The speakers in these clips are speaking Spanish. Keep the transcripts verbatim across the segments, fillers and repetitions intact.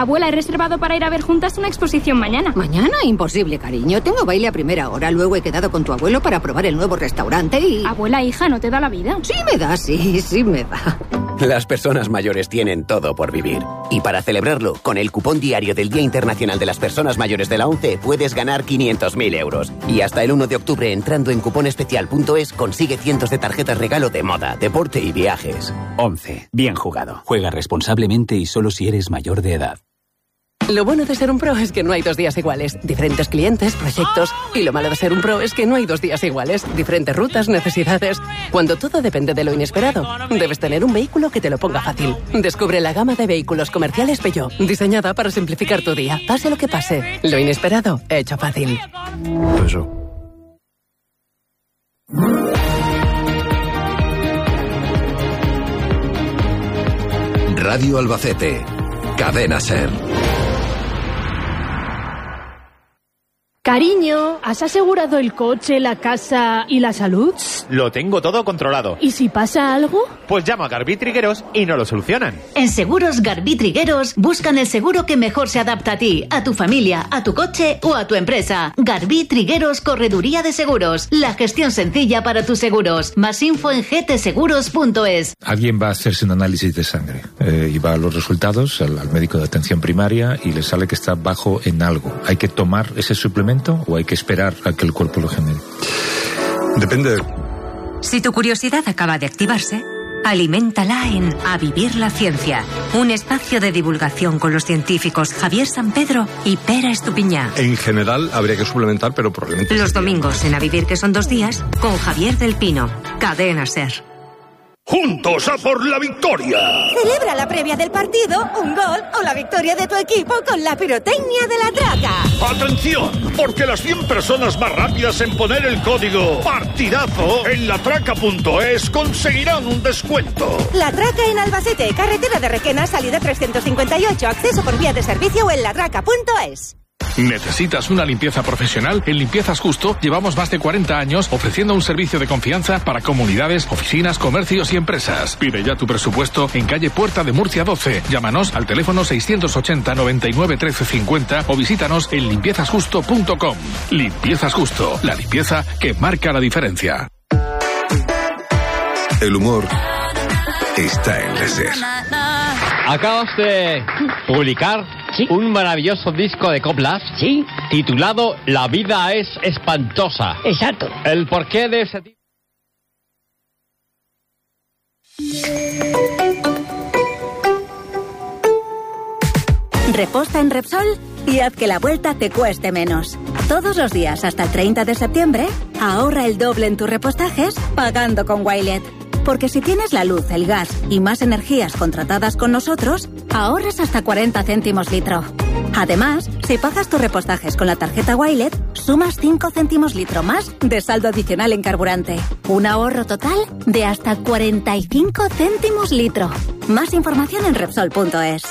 Abuela, he reservado para ir a ver juntas una exposición mañana. ¿Mañana? Imposible, cariño. Tengo baile a primera hora. Luego he quedado con tu abuelo para probar el nuevo restaurante y... Abuela, hija, ¿no te da la vida? Sí me da, sí, sí me da. Las personas mayores tienen todo por vivir. Y para celebrarlo, con el cupón diario del Día Internacional de las Personas Mayores de la ONCE, puedes ganar quinientos mil euros. Y hasta el uno de octubre, entrando en cuponespecial punto es, consigue cientos de tarjetas regalo de moda, deporte y viajes. ONCE. Bien jugado. Juega responsablemente y solo si eres mayor de edad. Lo bueno de ser un pro es que no hay dos días iguales. Diferentes clientes, proyectos. Y lo malo de ser un pro es que no hay dos días iguales. Diferentes rutas, necesidades. Cuando todo depende de lo inesperado, debes tener un vehículo que te lo ponga fácil. Descubre la gama de vehículos comerciales Peugeot, diseñada para simplificar tu día. Pase lo que pase, lo inesperado, hecho fácil. Peugeot. Radio Albacete. Cadena SER. Cariño, ¿has asegurado el coche, la casa y la salud? Lo tengo todo controlado. ¿Y si pasa algo? Pues llamo a Garbí Trigueros y no lo solucionan. En Seguros Garbí Trigueros buscan el seguro que mejor se adapta a ti, a tu familia, a tu coche o a tu empresa. Garbí Trigueros Correduría de Seguros. La gestión sencilla para tus seguros. Más info en g t seguros punto es. Alguien va a hacerse un análisis de sangre eh, y va a los resultados al, al médico de atención primaria y le sale que está bajo en algo. ¿Hay que tomar ese suplemento o hay que esperar a que el cuerpo lo genere? Depende. Si tu curiosidad acaba de activarse, aliméntala en A Vivir la Ciencia, un espacio de divulgación con los científicos Javier San Pedro y Pera Estupiñá. En general habría que suplementar, pero probablemente... Los domingos en A Vivir, que son dos días, con Javier del Pino. Cadena SER. ¡Juntos a por la victoria! Celebra la previa del partido, un gol o la victoria de tu equipo con la pirotecnia de La Traca. ¡Atención! Porque las cien personas más rápidas en poner el código partidazo en latraca punto es conseguirán un descuento. La Traca en Albacete, carretera de Requena, salida trescientos cincuenta y ocho, acceso por vía de servicio o en latraca punto es. ¿Necesitas una limpieza profesional? En Limpiezas Justo llevamos más de cuarenta años ofreciendo un servicio de confianza para comunidades, oficinas, comercios y empresas. Pide ya tu presupuesto en calle Puerta de Murcia doce. Llámanos al teléfono seiscientos ochenta noventa y nueve trece cincuenta o visítanos en limpiezas justo punto com. Limpiezas Justo, la limpieza que marca la diferencia. El humor está en la SER. Acabas de publicar ¿Sí? un maravilloso disco de coplas ¿Sí? titulado La vida es espantosa. Exacto. ¿El porqué de ese título? Reposta en Repsol y haz que la vuelta te cueste menos. Todos los días hasta el treinta de septiembre, ahorra el doble en tus repostajes pagando con Wilet. Porque si tienes la luz, el gas y más energías contratadas con nosotros, ahorras hasta cuarenta céntimos litro. Además, si pagas tus repostajes con la tarjeta Wilet, sumas cinco céntimos litro más de saldo adicional en carburante. Un ahorro total de hasta cuarenta y cinco céntimos litro. Más información en Repsol punto es.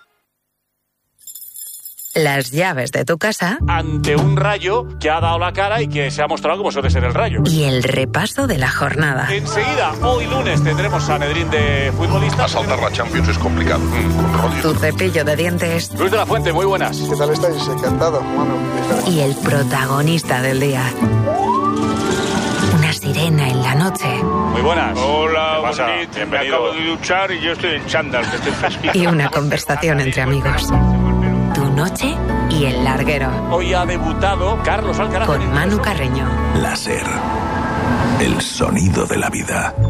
Las llaves de tu casa ante un Rayo que ha dado la cara y que se ha mostrado como suele ser el Rayo. Y el repaso de la jornada. Enseguida, hoy lunes, tendremos a Sanedrín de futbolistas. Asaltar la Champions es complicado. Mm, con tu cepillo de dientes. Luis de la Fuente, muy buenas. ¿Qué tal estáis? Encantado. Bueno, y el protagonista del día. Una sirena en la noche. Muy buenas. Hola, Bonit. Me acabo de duchar y yo estoy en chándal, que estoy fresquito. Y una conversación entre amigos. Tu noche y el larguero. Hoy ha debutado Carlos Alcaraz. Con Manu Carreño. La SER. El sonido de la vida.